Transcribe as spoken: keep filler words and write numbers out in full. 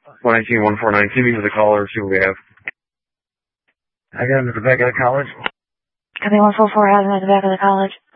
one nineteen, one forty-nine, see me to the caller, see what we have. I got him at the back of the college. Copy one four four, have him at the back of the college.